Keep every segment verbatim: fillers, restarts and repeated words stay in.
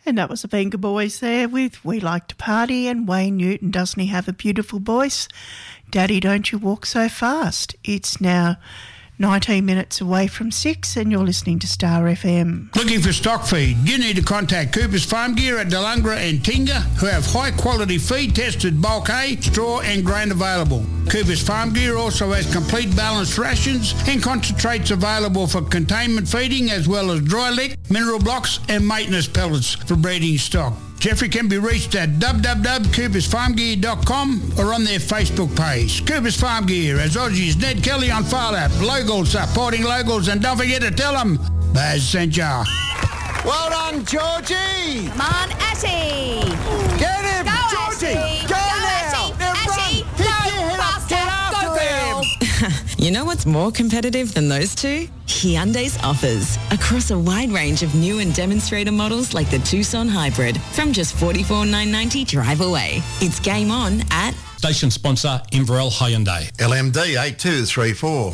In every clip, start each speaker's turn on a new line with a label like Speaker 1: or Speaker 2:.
Speaker 1: And that was the Venga Boys there with We Like to Party, and Wayne Newton, doesn't he have a beautiful voice? Daddy, don't you walk so fast. It's now nineteen minutes away from six, and you're listening to Star F M.
Speaker 2: Looking for stock feed? You need to contact Cooper's Farm Gear at Delungra and Tinga, who have high quality feed tested bulk hay, straw and grain available. Cooper's Farm Gear also has complete balanced rations and concentrates available for containment feeding, as well as dry lick, mineral blocks and maintenance pellets for breeding stock. Jeffrey can be reached at w w w dot coopers farm gear dot com or on their Facebook page. Coopers Farm Gear, as Aussie's Ned Kelly on Farlap. Locals supporting locals, and don't forget to tell them Baz sent ya.
Speaker 3: Well done, Georgie!
Speaker 4: Come on, Ashy!
Speaker 3: Get him,
Speaker 4: Go,
Speaker 3: Georgie!
Speaker 4: Ashy!
Speaker 3: Go,
Speaker 4: Go,
Speaker 3: now!
Speaker 4: Ashy!
Speaker 3: Now
Speaker 4: Ashy!
Speaker 3: run!
Speaker 4: Go,
Speaker 3: Pick your head up!
Speaker 4: faster!
Speaker 3: Get after
Speaker 4: Go, girl!
Speaker 3: him!
Speaker 5: You know what's more competitive than those two? Hyundai's offers. Across a wide range of new and demonstrator models like the Tucson Hybrid from just forty-four thousand nine hundred ninety drive away. It's game on at...
Speaker 6: Station sponsor Inverell Hyundai.
Speaker 7: L M D eight two three four.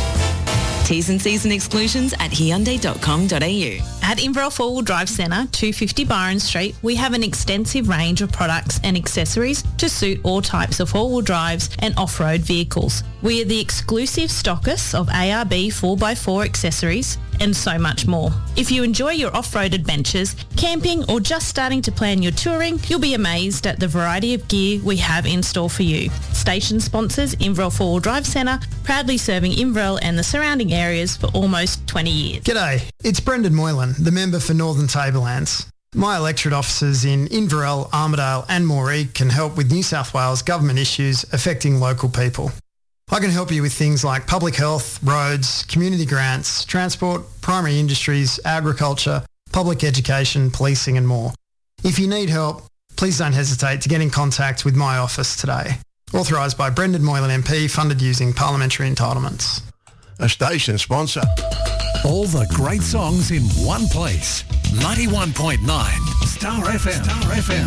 Speaker 5: T's and C's and exclusions at hyundai dot com dot a u.
Speaker 8: At Inverell Four-Wheel Drive Centre, two fifty Byron Street, we have an extensive range of products and accessories to suit all types of four-wheel drives and off-road vehicles. We are the exclusive stockists of A R B four by four accessories and so much more. If you enjoy your off-road adventures, camping or just starting to plan your touring, you'll be amazed at the variety of gear we have in store for you. Station sponsors Inverell Four-Wheel Drive Centre, proudly serving Inverell and the surrounding areas for almost twenty years.
Speaker 9: G'day, it's Brendan Moylan, the member for Northern Tablelands. My electorate officers in Inverell, Armidale and Moree can help with New South Wales government issues affecting local people. I can help you with things like public health, roads, community grants, transport, primary industries, agriculture, public education, policing and more. If you need help, please don't hesitate to get in contact with my office today. Authorised by Brendan Moylan M P, funded using parliamentary entitlements.
Speaker 7: A station sponsor.
Speaker 10: All the great songs in one place. ninety-one point nine Star F M. Star F M.